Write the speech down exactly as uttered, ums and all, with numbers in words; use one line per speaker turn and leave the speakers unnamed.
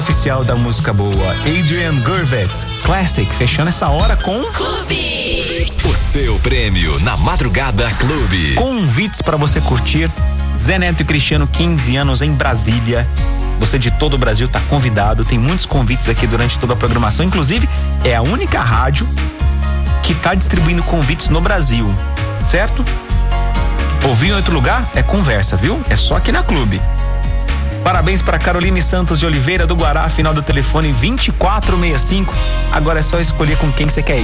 Oficial da música boa, Adrian Gurvitz, Classic, fechando essa hora com
Clube. O seu prêmio na Madrugada Clube.
Convites para você curtir Zé Neto e Cristiano, quinze anos em Brasília. Você de todo o Brasil tá convidado, tem muitos convites aqui durante toda a programação, inclusive é a única rádio que tá distribuindo convites no Brasil, certo? Ouvir em outro lugar é conversa, viu? É só aqui na Clube. Parabéns para Caroline Santos de Oliveira do Guará, final do telefone vinte e quatro sessenta e cinco. Agora é só escolher com quem você quer ir.